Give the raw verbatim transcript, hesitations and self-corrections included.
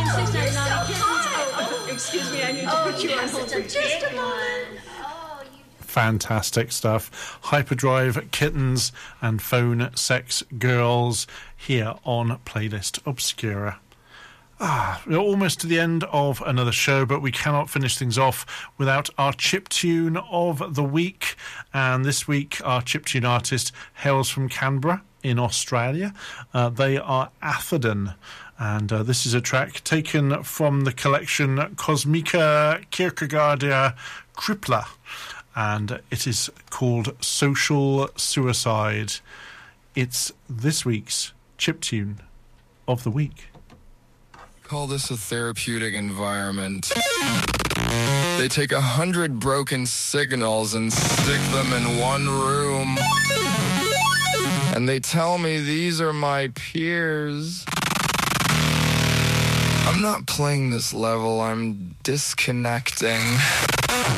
six nine nine Kittens. Oh, excuse me, I need to Oh, put you on hold for just a moment. Fantastic stuff. Hyperdrive Kittens and Phone Sex Girls here on Playlist Obscura. Ah, we're almost to the end of another show, but we cannot finish things off without our chiptune of the week. And this week, our chiptune artist hails from Canberra in Australia. Uh, they are Atherton. And uh, this is a track taken from the collection Cosmica Kierkegaardia Krippler. And it is called Social Suicide. It's this week's chiptune of the week. Call this a therapeutic environment. They take a hundred broken signals and stick them in one room. And they tell me these are my peers. I'm not playing this level, I'm disconnecting.